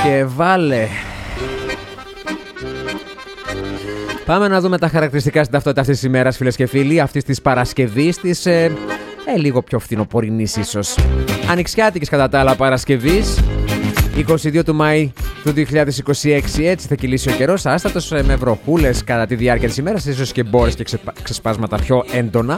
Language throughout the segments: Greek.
και βάλε. Πάμε να δούμε τα χαρακτηριστικά στην ταυτότητα αυτής της ημέρας, φίλες και φίλοι, αυτής της Παρασκευής, της λίγο πιο φθινοπορεινής ίσως. Ανοιξιάτικης κατά τα άλλα Παρασκευής, 22 του Μάη του 2026, έτσι θα κυλήσει ο καιρός, άστατος με βροχούλες κατά τη διάρκεια της ημέρας, ίσως και μπόρες και ξεσπάσματα πιο έντονα.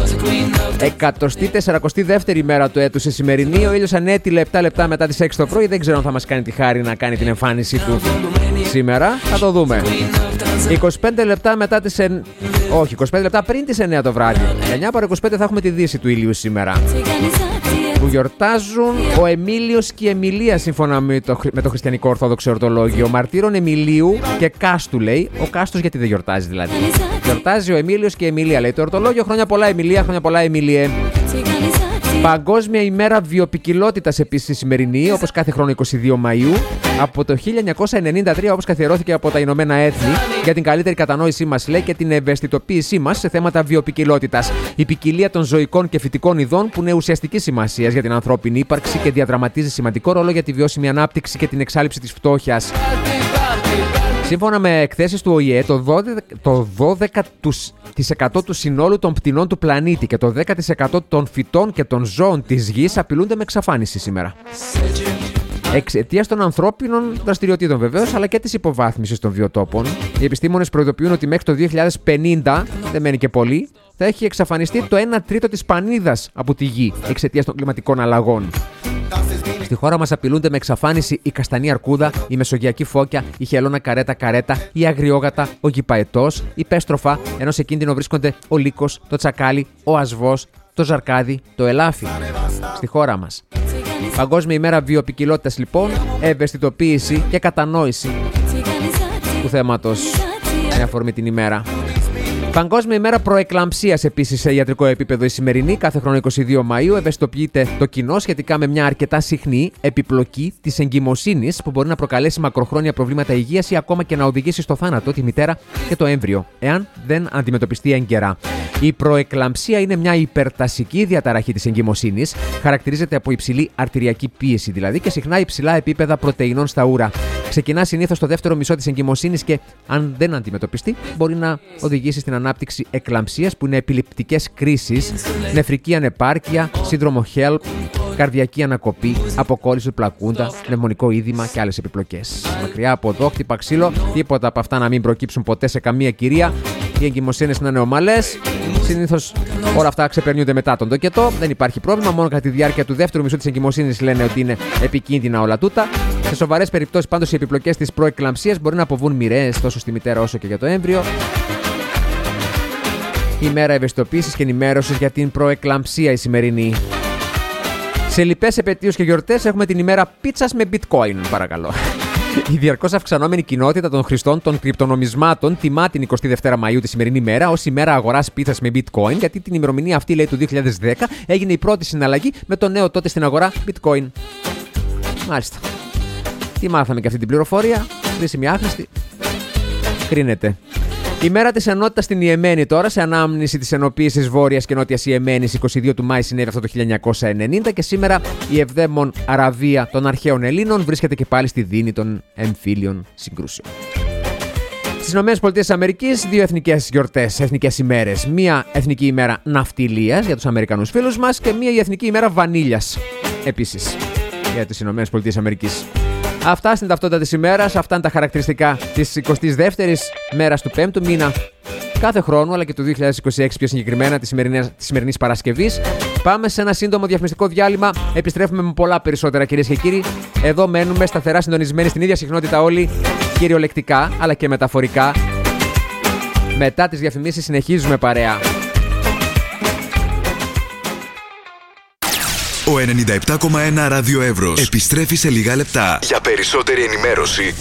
142η μέρα του έτους η σημερινή, ο ήλιος ανέτειλε 7 λεπτά μετά τις 6 το πρωί, δεν ξέρω αν θα μας κάνει τη χάρη να κάνει την εμφάνισή του σήμερα, θα το δούμε. 25 λεπτά μετά τις 25 λεπτά πριν τις 9 το βράδυ, 9 παρά 25 θα έχουμε τη δύση του ήλιου σήμερα, που γιορτάζουν ο Εμίλιος και η Εμιλία σύμφωνα με το χριστιανικό ορθόδοξο ορτολόγιο. Μαρτύρων Εμιλίου και Κάστου λέει. Ο Κάστος γιατί δεν γιορτάζει δηλαδή? Γιορτάζει ο Εμίλιος και η Εμιλία λέει το ορτολόγιο. Χρόνια πολλά Εμιλία, χρόνια πολλά Εμιλίε. Παγκόσμια ημέρα βιοποικιλότητας επίσης η σημερινή, όπως κάθε χρόνο 22 Μαΐου, από το 1993, όπως καθιερώθηκε από τα Ηνωμένα Έθνη για την καλύτερη κατανόησή μας, λέει, και την ευαισθητοποίησή μας σε θέματα βιοποικιλότητας. Η ποικιλία των ζωικών και φυτικών ειδών που είναι ουσιαστικής σημασίας για την ανθρώπινη ύπαρξη και διαδραματίζει σημαντικό ρόλο για τη βιώσιμη ανάπτυξη και την εξάλειψη της φτώχειας. Σύμφωνα με εκθέσεις του ΟΗΕ, το 12% του συνόλου των πτηνών του πλανήτη και το 10% των φυτών και των ζώων της γης απειλούνται με εξαφάνιση σήμερα. Εξαιτίας των ανθρώπινων δραστηριοτήτων βεβαίως, αλλά και της υποβάθμισης των βιοτόπων. Οι επιστήμονες προειδοποιούν ότι μέχρι το 2050, δεν μένει και πολύ, θα έχει εξαφανιστεί το 1/3 της πανίδας από τη γη εξαιτίας των κλιματικών αλλαγών. Στη χώρα μας απειλούνται με εξαφάνιση η καστανή αρκούδα, η μεσογειακή φώκια, η χελώνα καρέτα, η αγριόγατα, ο γυπαετός, η πέστροφα, ενώ σε κίνδυνο βρίσκονται ο λύκος, το τσακάλι, ο ασβός, το ζαρκάδι, το ελάφι. Στη χώρα μας. Παγκόσμια ημέρα βιοποικιλότητας λοιπόν, ευαισθητοποίηση και κατανόηση του θέματος με αφορμή την ημέρα. Παγκόσμια ημέρα προεκλαμψίας επίσης σε ιατρικό επίπεδο η σημερινή, κάθε χρόνο 22 Μαΐου, ευαισθητοποιείται το κοινό σχετικά με μια αρκετά συχνή επιπλοκή της εγκυμοσύνης που μπορεί να προκαλέσει μακροχρόνια προβλήματα υγείας ή ακόμα και να οδηγήσει στο θάνατο τη μητέρα και το έμβριο, εάν δεν αντιμετωπιστεί έγκαιρα. Η προεκλαμψία είναι μια υπερτασική διαταραχή της εγκυμοσύνης, χαρακτηρίζεται από υψηλή αρτηριακή πίεση δηλαδή και συχνά υψηλά επίπεδα πρωτεϊνών στα ούρα. Ξεκινά συνήθως στο δεύτερο μισό της εγκυμοσύνης και, αν δεν αντιμετωπιστεί, μπορεί να οδηγήσει στην ανάπτυξη εκλαμψίας που είναι επιληπτικές κρίσεις, νεφρική ανεπάρκεια, σύνδρομο HELP, καρδιακή ανακοπή, αποκόλληση του πλακούντα, πνευμονικό είδημα και άλλες επιπλοκές. Μακριά από εδώ, χτύπα ξύλο, τίποτα από αυτά να μην προκύψουν ποτέ σε καμία κυρία. Οι εγκυμοσύνες να είναι ομαλές. Συνήθως όλα αυτά ξεπερνιούνται μετά τον τοκετό. Δεν υπάρχει πρόβλημα. Μόνο κατά τη διάρκεια του δεύτερου μισού της εγκυμοσύνης λένε ότι είναι επικίνδυνα όλα τούτα. Σε σοβαρές περιπτώσεις πάντως οι επιπλοκές της προεκλαμψίας μπορεί να αποβούν μοιραίες τόσο στη μητέρα όσο και για το έμβριο. Ημέρα ευαισθητοποίησης και ενημέρωσης για την προεκλαμψία η σημερινή. Σε λοιπές επετείους και γιορτές έχουμε την ημέρα πίτσας με bitcoin, παρακαλώ. Η διαρκώς αυξανόμενη κοινότητα των χρηστών των κρυπτονομισμάτων τιμά την 22η Μαΐου τη σημερινή μέρα ως ημέρα αγοράς πίτσας με bitcoin, γιατί την ημερομηνία αυτή, λέει, του 2010 έγινε η πρώτη συναλλαγή με το νέο τότε στην αγορά bitcoin. Μάλιστα. Τι μάθαμε και αυτή την πληροφορία, χρήσιμη άχρηστη. Κρίνεται. Η μέρα της ενότητας στην Ιεμένη τώρα, σε ανάμνηση της ενοποίησης Βόρειας και Νότιας Ιεμένης, 22 του Μάη συνέβη αυτό το 1990 και σήμερα η ευδαίμον Αραβία των αρχαίων Ελλήνων βρίσκεται και πάλι στη δίνη των εμφύλιων συγκρούσεων. Στις ΗΠΑ, δύο εθνικές γιορτές, εθνικές ημέρες. Μία εθνική ημέρα ναυτιλίας για τους Αμερικανούς φίλους μας και μία η εθνική ημέρα βανίλιας επίσης για τις ΗΠΑ. Αυτά στην ταυτότητα της ημέρας, αυτά είναι τα χαρακτηριστικά της 22ης μέρας του 5ου μήνα κάθε χρόνο, αλλά και του 2026 πιο συγκεκριμένα της σημερινής Παρασκευής. Πάμε σε ένα σύντομο διαφημιστικό διάλειμμα, επιστρέφουμε με πολλά περισσότερα, κυρίες και κύριοι. Εδώ μένουμε σταθερά συντονισμένοι στην ίδια συχνότητα όλοι, κυριολεκτικά αλλά και μεταφορικά. Μετά τις διαφημίσεις συνεχίζουμε παρέα. Ο 97,1 Ράδιο Εύρος επιστρέφει σε λίγα λεπτά. Για περισσότερη ενημέρωση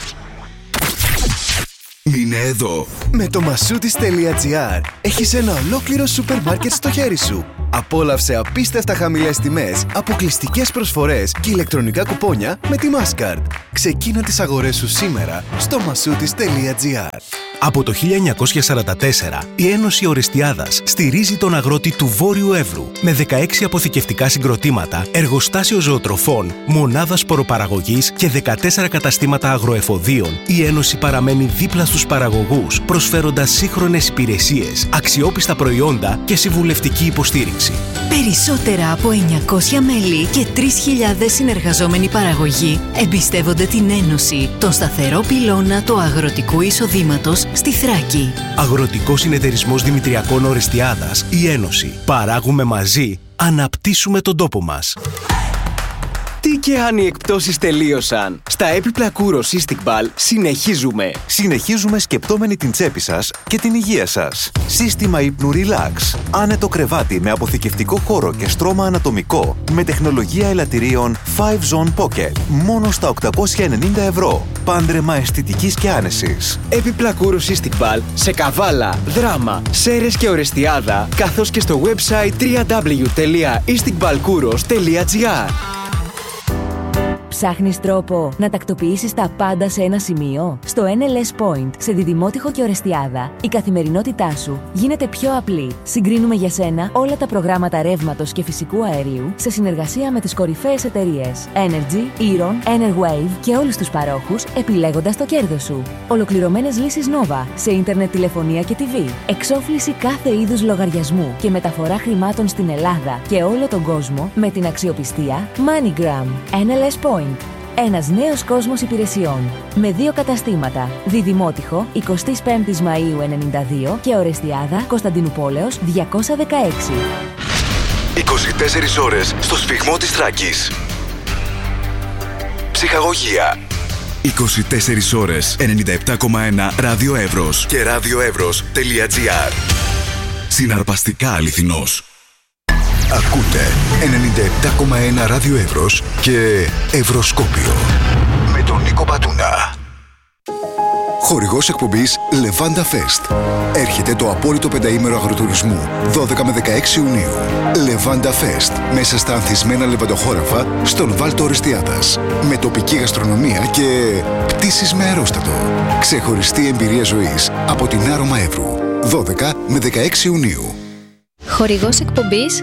μείνε εδώ. Με το masoutis.gr έχεις ένα ολόκληρο σούπερ μάρκετ στο χέρι σου. Απόλαυσε απίστευτα χαμηλές τιμές, αποκλειστικές προσφορές και ηλεκτρονικά κουπόνια με τη Mastercard. Ξεκίνα τις αγορές σου σήμερα στο masoutis.gr. Από το 1944, η Ένωση Ορεστιάδας στηρίζει τον αγρότη του Βόρειου Εύρου με 16 αποθηκευτικά συγκροτήματα, εργοστάσιο ζωοτροφών, μονάδα σποροπαραγωγής και 14 καταστήματα αγροεφοδίων. Η Ένωση παραμένει δίπλα στους παραγωγούς, προσφέροντας σύγχρονες υπηρεσίες, αξιόπιστα προϊόντα και συμβουλευτική υποστήριξη. Περισσότερα από 900 μέλη και 3.000 συνεργαζόμενοι παραγωγοί εμπιστεύονται την Ένωση, τον σταθερό πυλώνα του αγροτικού εισοδήματος στη Θράκη. Αγροτικός Συνεταιρισμός Δημητριακών Ορεστιάδας, η Ένωση. Παράγουμε μαζί, αναπτύσσουμε τον τόπο μας. Τι και αν οι εκπτώσεις τελείωσαν. Στα έπιπλα Kouros Istikbal συνεχίζουμε. Συνεχίζουμε σκεπτόμενοι την τσέπη σας και την υγεία σας. Σύστημα ύπνου Relax. Άνετο κρεβάτι με αποθηκευτικό χώρο και στρώμα ανατομικό με τεχνολογία ελαττηρίων 5 Zone Pocket. Μόνο στα 890 ευρώ. Πάντρεμα αισθητικής και άνεσης. Έπιπλα Kouros Istikbal σε Καβάλα, Δράμα, Σέρες και Ορεστιάδα, καθώς και στο website www.istikbalkouros.gr. Ψάχνεις τρόπο να τακτοποιήσεις τα πάντα σε ένα σημείο? Στο NLS Point, σε Διδημότυχο και Ορεστιάδα, η καθημερινότητά σου γίνεται πιο απλή. Συγκρίνουμε για σένα όλα τα προγράμματα ρεύματος και φυσικού αερίου σε συνεργασία με τις κορυφαίες εταιρείες Energy, Eron, Enerwave και όλους τους παρόχους, επιλέγοντας το κέρδος σου. Ολοκληρωμένες λύσεις Nova σε ίντερνετ, τηλεφωνία και TV. Εξόφληση κάθε είδους λογαριασμού και μεταφορά χρημάτων στην Ελλάδα και όλο τον κόσμο με την αξιοπιστία MoneyGram. NLS Point. Ένας νέος κόσμος υπηρεσιών. Με 2 καταστήματα. Διδημότυχο, 25 Μαΐου 92 και Ορεστιάδα, Κωνσταντινούπολεως 216. 24 ώρες στο σφυγμό της Θράκης. Ψυχαγωγία. 24 ώρες 97,1 Ράδιο Εύρος και radioevros.gr. Συναρπαστικά αληθινός. Ακούτε 97,1 Ράδιο Εύρος και Ευρωσκόπιο με τον Νίκο Πατούνα. Χορηγός εκπομπής Levanda Fest. Έρχεται το απόλυτο πενταήμερο αγροτουρισμού 12 με 16 Ιουνίου. Levanda Fest. Μέσα στα ανθισμένα λεβαντοχώραφα στον Βάλτο Ορεστιάδας. Με τοπική γαστρονομία και πτήσεις με αερόστατο. Ξεχωριστή εμπειρία ζωής από την Άρωμα Εύρου. 12 με 16 Ιουνίου. Χορηγός εκπομπής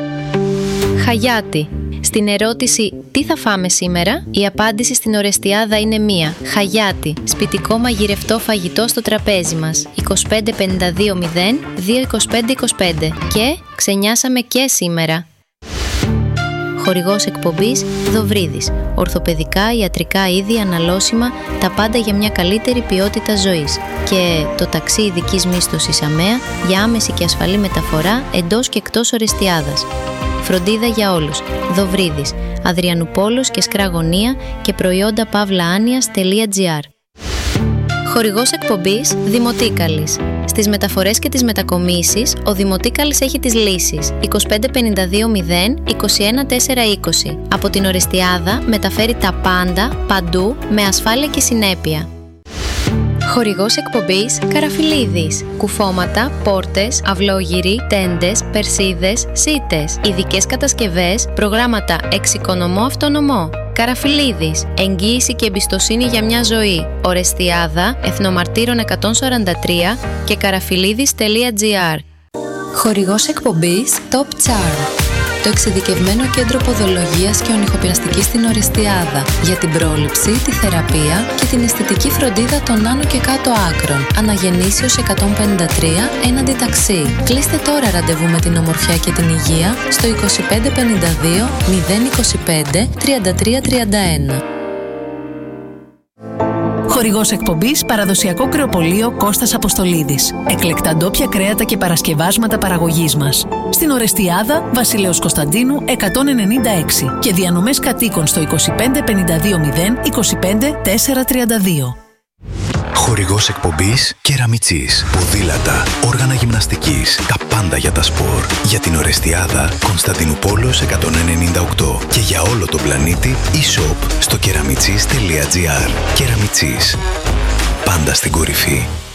Χαγιάτι. Στην ερώτηση «Τι θα φάμε σήμερα?», η απάντηση στην Ορεστιάδα είναι μία. Χαγιάτι. Σπιτικό μαγειρευτό φαγητό στο τραπέζι μας. 25 52 0 2 25 25. Και ξενιάσαμε και σήμερα. Χορηγός εκπομπής Δοβρίδης. Ορθοπαιδικά, ιατρικά είδη, αναλώσιμα, τα πάντα για μια καλύτερη ποιότητα ζωής. Και το ταξί ειδικής μίσθωσης ΑΜΕΑ για άμεση και ασφαλή μεταφορά εντός και εκτός Ορεστιάδας. Φροντίδα για όλους. Δοβρίδης. Αδριανουπόλος και Σκραγωνία και προϊόντα pavlaanias.gr. Χορηγός εκπομπής Δημοτίκαλης. Στις μεταφορές και τις μετακομίσεις, ο Δημοτίκαλης έχει τις λύσεις. 25 52 0 21 4 20. Από την Ορεστιάδα μεταφέρει τα πάντα, παντού, με ασφάλεια και συνέπεια. Χορηγός εκπομπής Καραφιλίδης. Κουφώματα, πόρτες, αυλόγυροι, τέντες, περσίδες, σίτες. Ειδικές κατασκευές, προγράμματα εξοικονομώ αυτονομώ. Καραφιλίδης. Εγγύηση και εμπιστοσύνη για μια ζωή. Ορεστιάδα, Εθνομαρτύρων 143 και καραφιλίδης.gr. Χορηγός εκπομπής Top Charm. Το εξειδικευμένο κέντρο ποδολογίας και ονυχοπλαστικής στην Ορεστιάδα για την πρόληψη, τη θεραπεία και την αισθητική φροντίδα των άνω και κάτω άκρων. Αναγεννήσεως 153 έναντι ταξί. Κλείστε τώρα ραντεβού με την ομορφιά και την υγεία στο 25 52 025 33 31. Χορηγός εκπομπής Παραδοσιακό Κρεοπωλείο Κώστας Αποστολίδης. Εκλεκτά ντόπια κρέατα και παρασκευάσματα παραγωγής μας. Στην Ορεστιάδα, Βασιλέως Κωνσταντίνου 196 και διανομές κατοίκων στο 25 52 0 25 4 32. Χορηγός εκπομπής Κεραμιτσής. Ποδήλατα, όργανα γυμναστικής, τα πάντα για τα σπορ. Για την Ορεστιάδα, Κωνσταντινούπολεως 198 και για όλο τον πλανήτη e-shop στο keramitsys.gr. Κεραμιτσής. Πάντα στην κορυφή.